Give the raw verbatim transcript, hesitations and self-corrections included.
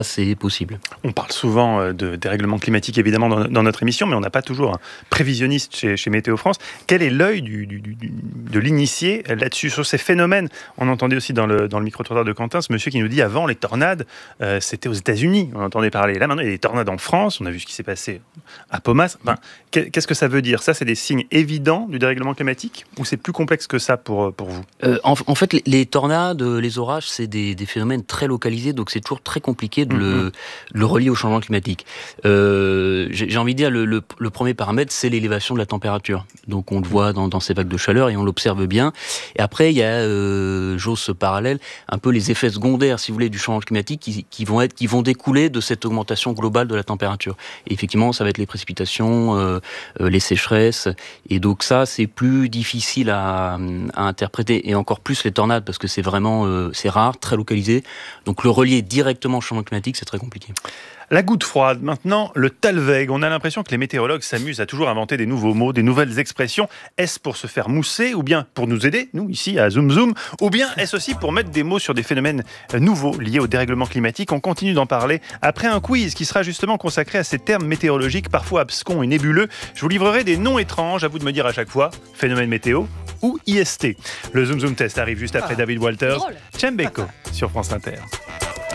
C'est possible. On parle souvent de dérèglement climatique, évidemment, dans, dans notre émission, mais on n'a pas toujours un prévisionniste chez, chez Météo France. Quel est l'œil du, du, du, de l'initié là-dessus, sur ces phénomènes? On entendait aussi dans le, dans le micro-trottoir de Quentin, ce monsieur qui nous dit avant, les tornades, euh, c'était aux États-Unis, on entendait parler. Là, maintenant, il y a des tornades en France, on a vu ce qui s'est passé à Paumas. Enfin, qu'est-ce que ça veut dire? Ça, c'est des signes évidents du dérèglement climatique, ou c'est plus complexe que ça pour, pour vous? euh, en, en fait, les, les tornades, les orages, c'est des, des phénomènes très localisés, donc c'est toujours très compliqué de le, le relier au changement climatique. Euh, j'ai, j'ai envie de dire, le, le, le premier paramètre, c'est l'élévation de la température. Donc on le voit dans, dans ces vagues de chaleur et on l'observe bien. Et après, il y a, euh, j'ose ce parallèle, un peu les effets secondaires, si vous voulez, du changement climatique qui, qui, vont, être, qui vont découler de cette augmentation globale de la température. Et effectivement, ça va être les précipitations, euh, les sécheresses. Et donc ça, c'est plus difficile à, à interpréter. Et encore plus les tornades, parce que c'est vraiment euh, c'est rare, très localisé. Donc le relier directement au changement climatique, c'est très compliqué. La goutte froide, maintenant le talweg. On a l'impression que les météorologues s'amusent à toujours inventer des nouveaux mots, des nouvelles expressions. Est-ce pour se faire mousser, ou bien pour nous aider, nous ici à Zoom Zoom, ou bien est-ce aussi pour mettre des mots sur des phénomènes nouveaux liés au dérèglement climatique? On continue d'en parler après un quiz qui sera justement consacré à ces termes météorologiques parfois abscons et nébuleux. Je vous livrerai des noms étranges, à vous de me dire à chaque fois phénomène météo ou I S T. Le Zoom Zoom Test arrive juste après ah, David Walters, Chembeko sur France Inter.